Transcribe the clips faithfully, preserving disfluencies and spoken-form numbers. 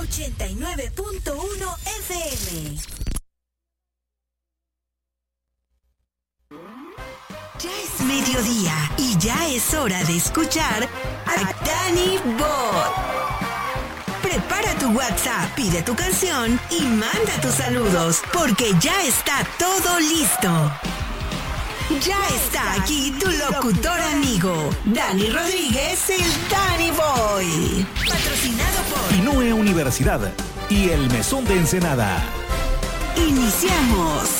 ochenta y nueve punto uno F M. Ya es mediodía y ya es hora de escuchar a Danny Bot. Prepara tu WhatsApp, pide tu canción y manda tus saludos, porque ya está todo listo. Ya está aquí tu locutor amigo, Dani Rodríguez, el Danny Boy. Patrocinado por Inue Universidad y el Mesón de Ensenada. Iniciamos.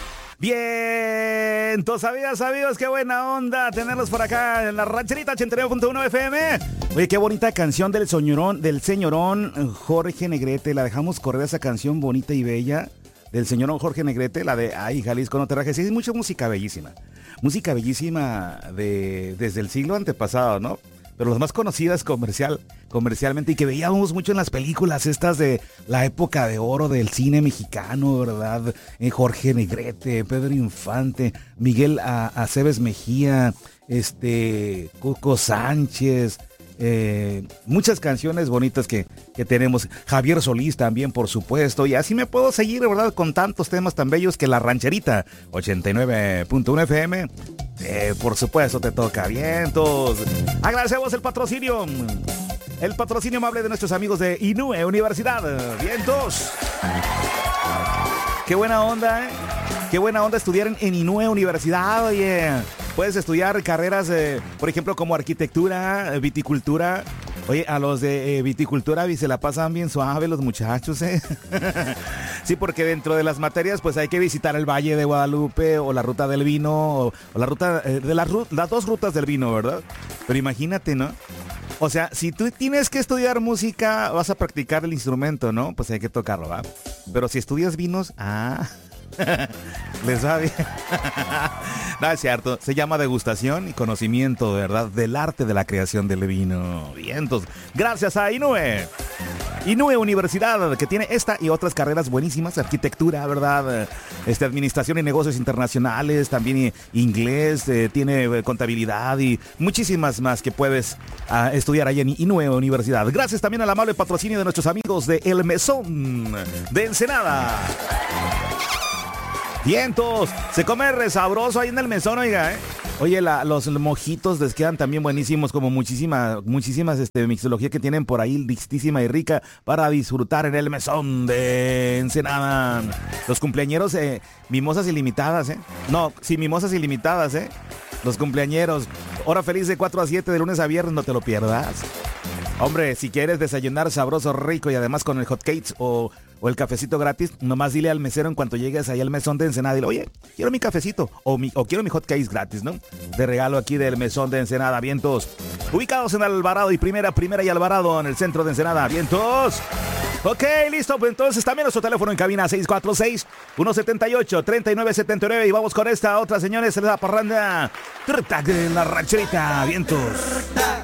Bien, entonces sabías, sabías, qué buena onda tenerlos por acá en la rancherita ochenta y nueve punto uno F M. Oye, qué bonita canción del señorón, del señorón Jorge Negrete. La dejamos correr esa canción bonita y bella del señorón Jorge Negrete, la de Ay, Jalisco, no te rajes. Sí, es mucha música bellísima. Música bellísima de, desde el siglo antepasado, ¿no? Pero las más conocidas comercial, comercialmente y que veíamos mucho en las películas estas de la época de oro del cine mexicano, ¿verdad? Eh, Jorge Negrete, Pedro Infante, Miguel a- Aceves Mejía, este, Coco Sánchez, eh, muchas canciones bonitas que, que tenemos. Javier Solís también, por supuesto, y así me puedo seguir, ¿verdad? Con tantos temas tan bellos que la rancherita ochenta y nueve punto uno F M. Eh, por supuesto te toca, vientos. Agradecemos el patrocinio, el patrocinio amable de nuestros amigos de Inue Universidad, vientos. Qué buena onda, ¿eh? Qué buena onda estudiar en, en Inue Universidad, oye. Puedes estudiar carreras, eh, por ejemplo, como arquitectura, eh, viticultura. Oye, a los de eh, viticultura se la pasan bien suave los muchachos, ¿eh? Sí, porque dentro de las materias, pues hay que visitar el Valle de Guadalupe o la Ruta del Vino o, o la ruta eh, de las, las dos rutas del vino, ¿verdad? Pero imagínate, ¿no? O sea, si tú tienes que estudiar música, vas a practicar el instrumento, ¿no? Pues hay que tocarlo, ¿va? Pero si estudias vinos, ah... les va bien. No, es cierto, se llama degustación y conocimiento, ¿verdad? Del arte de la creación del vino. Vientos. Gracias a Inue. Inue Universidad, que tiene esta y otras carreras buenísimas, arquitectura, ¿verdad? Este, administración y negocios internacionales, también inglés, eh, tiene eh, contabilidad y muchísimas más que puedes uh, estudiar ahí en Inue Universidad. Gracias también al amable patrocinio de nuestros amigos de El Mesón de Ensenada. Vientos, se come re sabroso ahí en el mesón, oiga, ¿eh? Oye, la, los mojitos les quedan también buenísimos, como muchísima, muchísimas este, mixología que tienen por ahí, listísima y rica para disfrutar en el mesón de Ensenada. Los cumpleañeros, eh, mimosas ilimitadas, ¿eh? No, sí, mimosas ilimitadas, ¿eh? Los cumpleañeros, hora feliz de cuatro a siete de lunes a viernes, no te lo pierdas. Hombre, si quieres desayunar sabroso, rico y además con el hot cakes o, o el cafecito gratis, nomás dile al mesero en cuanto llegues ahí al mesón de Ensenada, dile, oye, quiero mi cafecito o, mi, o quiero mi hot cakes gratis, ¿no? De regalo aquí del mesón de Ensenada, vientos. Ubicados en Alvarado y Primera, Primera y Alvarado, en el centro de Ensenada, vientos. Ok, listo, pues entonces también nuestro teléfono en cabina seis cuatro seis, uno siete ocho, tres nueve siete nueve y vamos con esta otra, señores, la parranda en la rancherita, vientos.